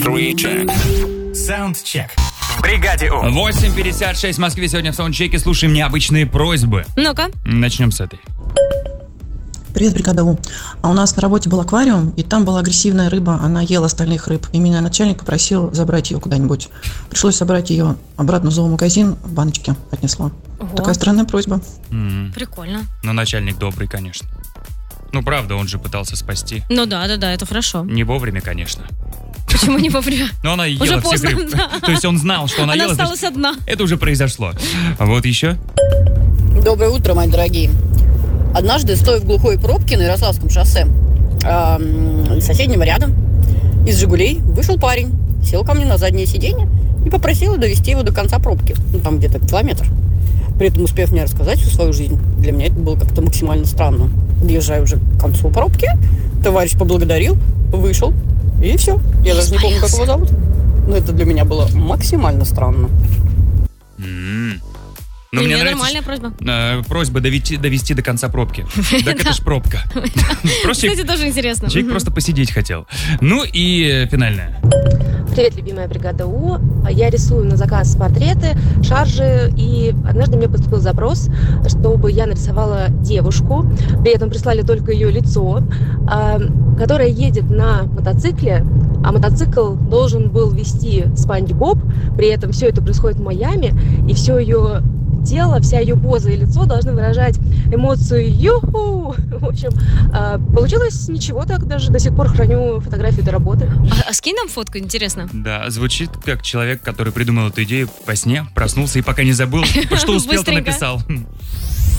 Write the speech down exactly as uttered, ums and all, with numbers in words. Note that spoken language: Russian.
Soundcheck. Soundcheck. В бригаде У. восемь пятьдесят шесть в Москве. Сегодня в саундчеке слушаем необычные просьбы. Ну-ка. Начнем с этой. Привет, бригада У. А у нас на работе был аквариум, и там была агрессивная рыба, она ела остальных рыб. И меня начальник попросил забрать ее куда-нибудь. Пришлось собрать ее обратно в зоомагазин, в баночке отнесла. Ого. Такая странная просьба. М. Прикольно. Ну, начальник добрый, конечно. Ну, правда, он же пытался спасти. Ну да, да, да, это хорошо. Не вовремя, конечно. Почему не вовремя? Но она ела Уже всех поздно, рыб. да. То есть он знал, что она, Она ела. осталась значит, одна. Это уже произошло. А вот еще. Доброе утро, мои дорогие. Однажды, стоя в глухой пробке на Ярославском шоссе, э, соседнего ряда, из «Жигулей» вышел парень, сел ко мне на заднее сиденье и попросил довести его до конца пробки, ну, там где-то километр. При этом успев мне рассказать всю свою жизнь. Для меня это было как-то максимально странно. Подъезжаю уже к концу пробки, товарищ поблагодарил, вышел, и все. Я даже не помню, как его зовут. Но это для меня было максимально странно. М. Но Для мне меня нравится нормальная просьба. э, просьба довести, довести до конца пробки. Так это ж пробка. Просто Кстати, тоже интересно. человек Мгм. просто посидеть хотел. Ну и финальная. Привет, любимая бригада У. Я рисую на заказ портреты, шаржи, и однажды мне поступил запрос, чтобы я нарисовала девушку, при этом прислали только ее лицо, а, которая едет на мотоцикле, а мотоцикл должен был вести Спанч Боб, при этом все это происходит в Майами, и все ее тело, вся ее поза и лицо должны выражать эмоцию «Юху!». В общем, а, получилось ничего так, даже до сих пор храню фотографию до работы. А, а скинь нам фотку, интересно. Да, звучит как человек, который придумал эту идею во сне, проснулся и пока не забыл, что успел-то Быстренько. написал.